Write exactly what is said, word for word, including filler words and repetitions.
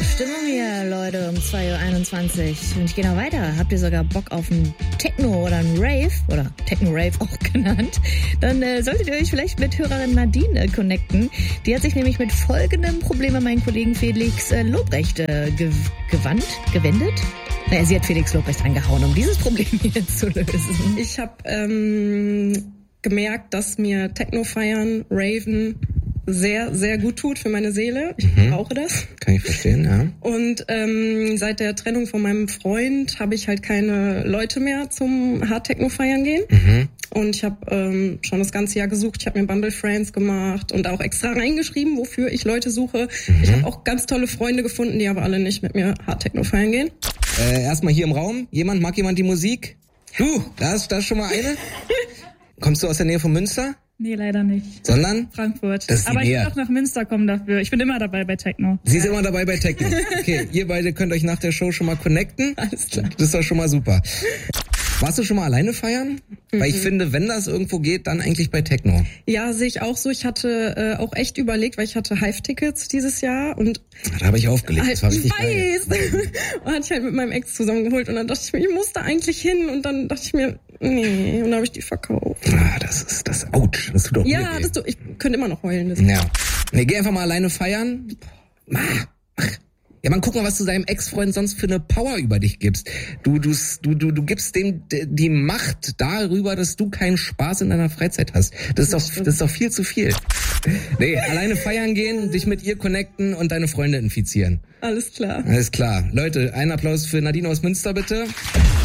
Stimmung hier, Leute, um zwei Uhr einundzwanzig. Und ich gehe noch weiter. Habt ihr sogar Bock auf einen Techno oder einen Rave, oder Techno-Rave auch genannt, dann äh, solltet ihr euch vielleicht mit Hörerin Nadine äh, connecten. Die hat sich nämlich mit folgendem Problem an meinen Kollegen Felix äh, Lobrecht äh, ge- gewandt, gewendet. Naja, sie hat Felix Lobrecht angehauen, um dieses Problem hier zu lösen. Ich habe ähm, gemerkt, dass mir Techno feiern, Raven sehr, sehr gut tut für meine Seele. Ich mhm. brauche das. Kann ich verstehen, ja. Und ähm, seit der Trennung von meinem Freund habe ich halt keine Leute mehr zum Hard-Techno feiern gehen. Mhm. Und ich habe ähm, schon das ganze Jahr gesucht. Ich habe mir Bundle Friends gemacht und auch extra reingeschrieben, wofür ich Leute suche. Mhm. Ich habe auch ganz tolle Freunde gefunden, die aber alle nicht mit mir Hard-Techno feiern gehen. Äh, erstmal hier im Raum. Jemand, mag jemand die Musik? Du, da ist, da ist schon mal eine. Kommst du aus der Nähe von Münster? Nee, leider nicht. Sondern? Frankfurt. Das ist Aber ich näher. will auch nach Münster kommen dafür. Ich bin immer dabei bei Techno. Sie ist immer dabei bei Techno. Okay, ihr beide könnt euch nach der Show schon mal connecten. Alles klar. Das ist doch schon mal super. Warst du schon mal alleine feiern? Mhm. Weil ich finde, wenn das irgendwo geht, dann eigentlich bei Techno. Ja, sehe ich auch so. Ich hatte äh, auch echt überlegt, weil ich hatte Hive-Tickets dieses Jahr und da habe ich aufgelegt. Das war ich richtig weiß. geil. Und hatte ich halt mit meinem Ex zusammengeholt und dann dachte ich mir, ich muss da eigentlich hin und dann dachte ich mir, nee, und dann habe ich die verkauft. Ah, das ist das Autsch. Das tut doch Ja, weh. das tut, ich könnte immer noch heulen. Das Ja. Nee, geh einfach mal alleine feiern. Mach. Ja, man, guck mal, was du deinem Ex-Freund sonst für eine Power über dich gibst. Du, du, du, du, du gibst dem die Macht darüber, dass du keinen Spaß in deiner Freizeit hast. Das ist doch, das ist doch viel zu viel. Nee, alleine feiern gehen, dich mit ihr connecten und deine Freunde infizieren. Alles klar. Alles klar. Leute, einen Applaus für Nadine aus Münster, bitte.